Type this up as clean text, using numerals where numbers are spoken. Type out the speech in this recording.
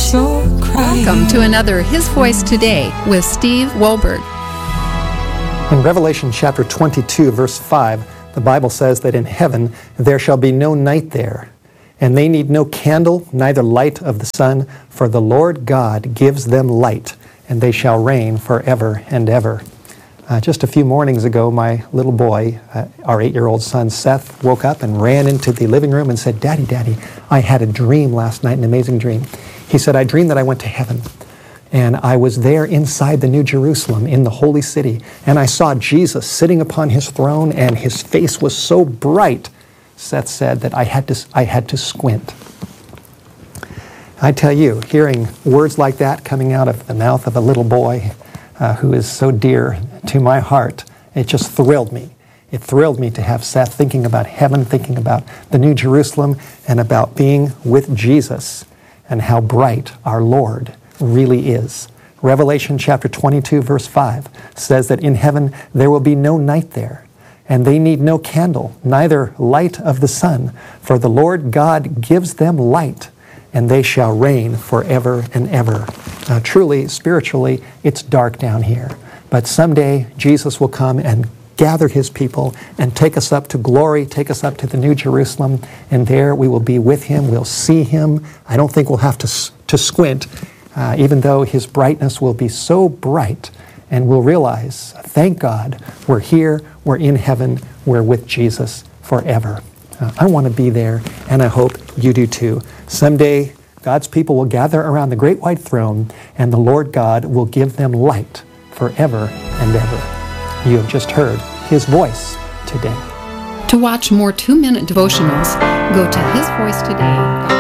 you're crying. Welcome to another His Voice Today with Steve Wohlberg. In Revelation chapter 22, verse 5, the Bible says that in heaven there shall be no night there, and they need no candle, neither light of the sun, for the Lord God gives them light, and they shall reign forever and ever. Just a few mornings ago, my little boy, our 8-year-old son Seth, woke up and ran into the living room and said, Daddy, Daddy, I had a dream last night, an amazing dream. He said, I dreamed that I went to heaven, and I was there inside the New Jerusalem in the holy city, and I saw Jesus sitting upon his throne, and his face was so bright, Seth said, that I had to squint. I tell you, hearing words like that coming out of the mouth of a little boy who is so dear to my heart, it just thrilled me. It thrilled me to have Seth thinking about heaven, thinking about the New Jerusalem, and about being with Jesus and how bright our Lord really is. Revelation chapter 22, verse 5 says that in heaven there will be no night there, and they need no candle, neither light of the sun, for the Lord God gives them light, and they shall reign forever and ever. Truly, spiritually, it's dark down here. But someday, Jesus will come and gather his people and take us up to glory, take us up to the New Jerusalem, and there we will be with him. We'll see him. I don't think we'll have to squint, even though his brightness will be so bright, and we'll realize, thank God, we're here, we're in heaven, we're with Jesus forever. I want to be there, and I hope you do too. Someday, God's people will gather around the great white throne, and the Lord God will give them light forever and ever. You have just heard His Voice Today. To watch more 2-minute devotionals, go to hisvoicetoday.com.